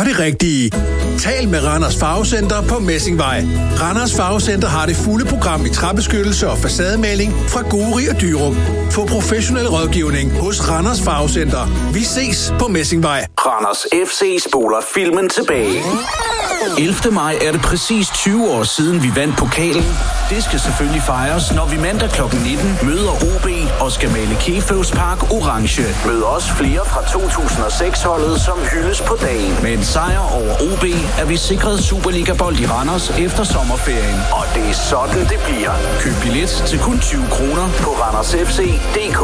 det rigtige. Tal med Randers Farvecenter på Messingvej. Randers Farvecenter har det fulde program i træbeskyttelse og facademaling fra Gori og Dyrup. Få professionel rådgivning hos Randers Farvecenter. Vi ses på Messingvej. Randers FC spoler filmen tilbage. 11. maj er det præcis 20 år siden, vi vandt pokalen. Det skal selvfølgelig fejres, når vi mandag kl. 19 møder OB og skal male Keføs Park orange. Mød også flere fra 2006-holdet, som hyldes på dagen. Med en sejr over OB er vi sikret Superliga-bold i Randers efter sommerferien. Og det er sådan, det bliver. Køb billet til kun 20 kroner på randersfc.dk.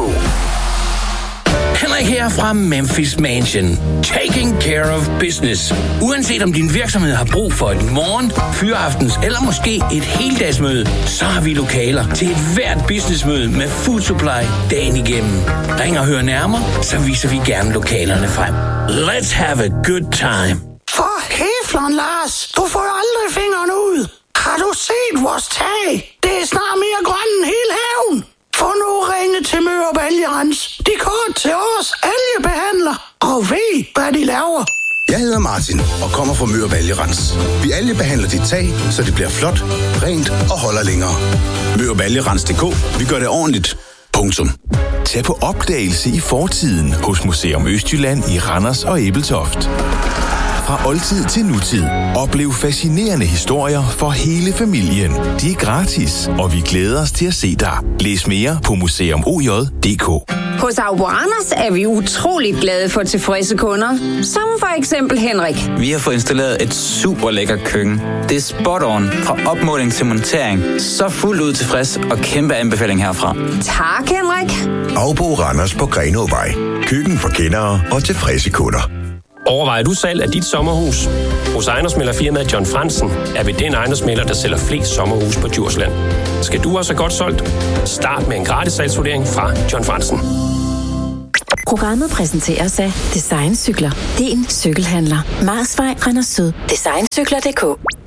Henrik her fra Memphis Mansion. Taking care of business. Uanset om din virksomhed har brug for et morgen, fyraftens eller måske et heldagsmøde, så har vi lokaler til et hvert businessmøde med Food Supply dagen igennem. Ring og hør nærmere, så viser vi gerne lokalerne frem. Let's have a good time. For hæfleren, Lars. Du får jo aldrig fingeren ud. Har du set vores tag? Det er snart mere grønt end hele haven. Få nu ringe til Mørup Algerens. De går til os algebehandler og ved, hvad de laver. Jeg hedder Martin og kommer fra Mørup Algerens. Vi algebehandler dit tag, så det bliver flot, rent og holder længere. MørupAlgerens.dk. Vi gør det ordentligt. Punktum. Tag på opdagelse i fortiden hos Museum Østjylland i Randers og Ebeltoft. Fra oldtid til nutid. Oplev fascinerende historier for hele familien. De er gratis, og vi glæder os til at se dig. Læs mere på museumoj.dk. Hos Aubo Anders er vi utroligt glade for tilfredse kunder. Som for eksempel Henrik. Vi har fået installeret et super lækkert køkken. Det er spot on fra opmåling til montering. Så fuldt ud tilfreds og kæmpe anbefaling herfra. Tak, Henrik. Aubo Randers på Grenåvej. Køkken for kendere og tilfredse kunder. Overvejer du salg af dit sommerhus? Hos ejendomsmæglerfirmaet John Fransen er vi den ejendomsmægler, der sælger flest sommerhus på Djursland. Skal du også have godt solgt? Start med en gratis salgsvurdering fra John Fransen. Programmet præsenteres af Design Cykler. Din cykelhandler. Marsvej, Randers Syd. Designcykler.dk.